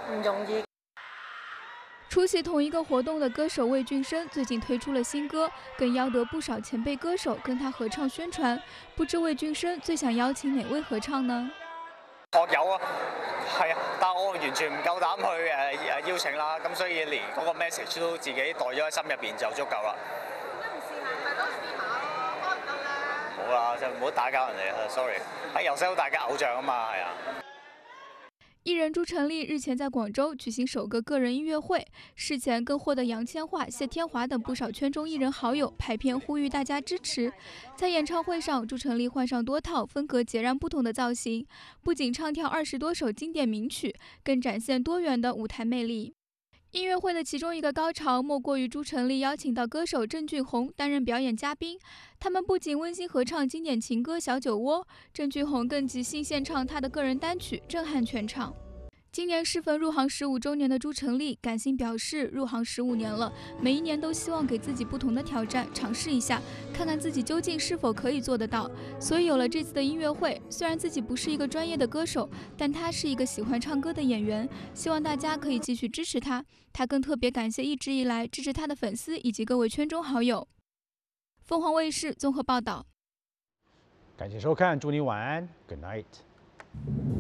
唔容易。 出席同一个活动的歌手魏俊生最近推出了新歌，更邀得不少前輩歌手跟他合唱宣傳。不知魏俊生最想邀請哪位合唱呢？ 學友啊，係啊，但我完全唔夠膽去邀請啦，咁所以連嗰個 message 都自己袋咗喺心入邊就足夠啦。 點解唔試下？咪都試下咯，開唔得咧？ 冇啦，就唔好打攪人哋啦 ，sorry。喺由細到大嘅偶像啊嘛，係啊。 艺人朱成立日前在广州举行首个个人音乐会，事前更获得杨千嬅、谢天华等不少圈中艺人好友拍片呼吁大家支持。在演唱会上，朱成立换上多套风格截然不同的造型，不仅唱跳20多首经典名曲，更展现多元的舞台魅力。音乐会的其中一个高潮，莫过于朱成立邀请到歌手郑俊弘担任表演嘉宾。他们不仅温馨合唱经典情歌《小酒窝》，郑俊弘更即兴献唱他的个人单曲，震撼全场。今年适逢入行15周年的朱成立感性表示，入行15年了，每一年都希望给自己不同的挑战，尝试一下，看看自己究竟是否可以做得到。所以有了这次的音乐会，虽然自己不是一个专业的歌手，但他是一个喜欢唱歌的演员，希望大家可以继续支持他。他更特别感谢一直以来支持他的粉丝以及各位圈中好友。凤凰卫视综合报道。 感谢收看，祝你晚安 ，Good night。